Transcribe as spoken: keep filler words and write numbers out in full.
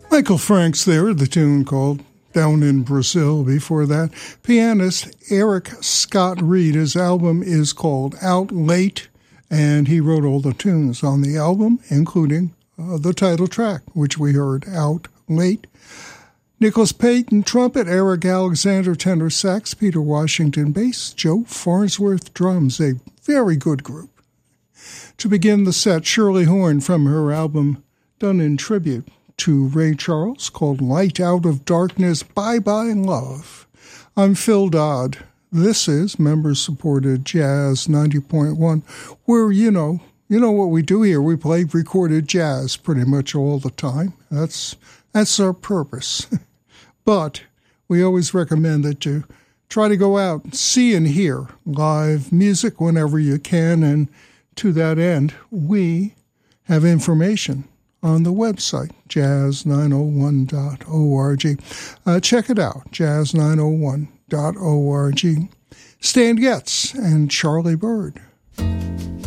Michael Franks there, the tune called Down in Brazil. Before that, pianist Eric Scott Reed. His album is called Out Late, and he wrote all the tunes on the album, including uh, the title track, which we heard, Out Late. Nicholas Payton, trumpet, Eric Alexander, tenor sax, Peter Washington, bass, Joe Farnsworth, drums, a very good group. To begin the set, Shirley Horn from her album done in tribute to Ray Charles called Light Out of Darkness, Bye Bye Love. I'm Phil Dodd. This is member-supported Jazz ninety point one, where, you know, you know what we do here. We play recorded jazz pretty much all the time. That's, that's our purpose. But we always recommend that you try to go out and see and hear live music whenever you can, and to that end, we have information on the website, jazz nine oh one dot org. Uh, check it out, jazz nine oh one dot org. Stan Getz and Charlie Bird.